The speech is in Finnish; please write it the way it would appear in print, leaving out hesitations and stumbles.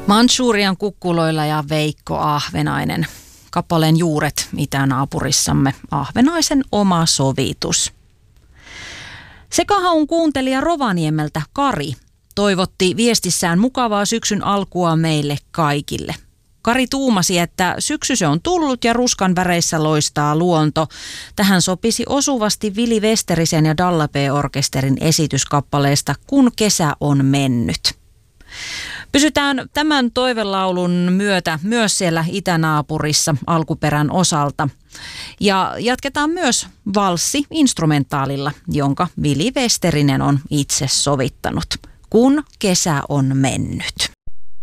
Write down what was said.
Manchurian kukkuloilla ja Veikko Ahvenainen. Kappaleen juuret itänaapurissamme. Ahvenaisen oma sovitus. Sekahaun kuuntelija Rovaniemeltä Kari toivotti viestissään mukavaa syksyn alkua meille kaikille. Kari tuumasi, että syksy se on tullut ja ruskan väreissä loistaa luonto. Tähän sopisi osuvasti Vili Westerisen ja Dalla B-orkesterin esityskappaleesta Kun kesä on mennyt. Pysytään tämän toivelaulun myötä myös siellä itänaapurissa alkuperän osalta. Ja jatketaan myös valssi-instrumentaalilla, jonka Vili Westerinen on itse sovittanut. Kun kesä on mennyt.